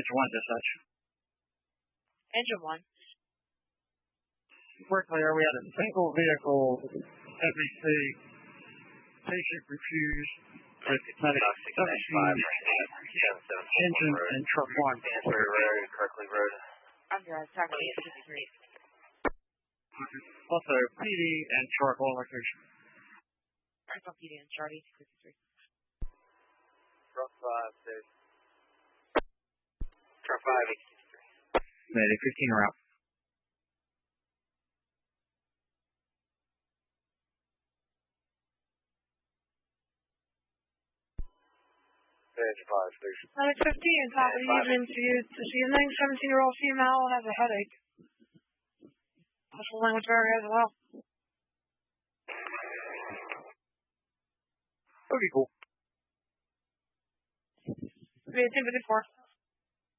1 dispatch. Engine 1. We're clear. We had a single vehicle FEC patient refused with medic 17 engine and truck 1. Stansbury Road, Kirkley Road. I'm going to talk to 53. Also, PD and truck all location. I'm on PD and Charlie 53. Truck 5, station. Truck 5, 83. Medic 15 route. Stage 5, station. Medic 15, top of the evening to you this evening. 17-year-old female has a headache. Muscle language barrier as well. Okay, cool. 31854.